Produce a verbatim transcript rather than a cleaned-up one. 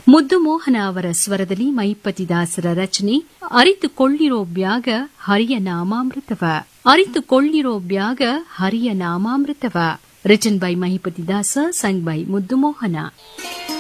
ಮುದ್ದು ಮೋಹನ ಅವರ ಸ್ವರದಲ್ಲಿ ಮಹಿಪತಿದಾಸರ ರಚನೆ ಅರಿತುಕೊಳ್ಳಿರೋ ಬ್ಯಾಗ ಹರಿಯ ನಾಮಾಮೃತವ ಅರಿತುಕೊಳ್ಳಿರೋ ಬ್ಯಾಗ ಹರಿಯ ನಾಮಾಮೃತವ ರಿಟನ್ ಬೈ ಮಹಿಪತಿದಾಸ ಸಂಗ್ ಬೈ ಮುದ್ದು ಮೋಹನ.